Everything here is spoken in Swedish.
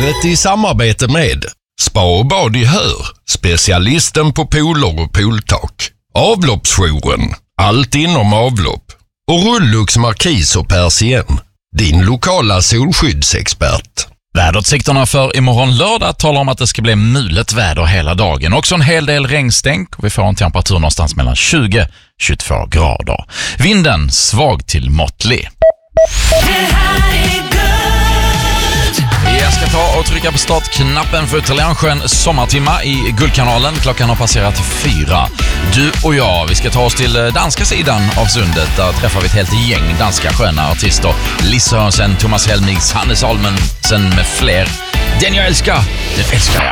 vädret i samarbete med Spa och bad i Hör, specialisten på pooler och pooltak. Avloppsjouren, allt inom avlopp. Och Rullux Markis och Persien, din lokala solskyddsexpert. Väderutsikterna för imorgon lördag talar om att det ska bli mulet väder hela dagen. Också en hel del regnstänk och vi får en temperatur någonstans mellan 20-22 grader. Vinden svag till måttlig. Jag ska ta och trycka på startknappen för ytterligare en skön sommartimma i Guldkanalen. Klockan har passerat 4. Du och jag, vi ska ta oss till danska sidan av sundet. Där träffar vi ett helt gäng danska sköna artister. Lisse Hörnsen, Thomas Helmigs, Hannes Almensen med fler. Den jag älskar, den älskar jag.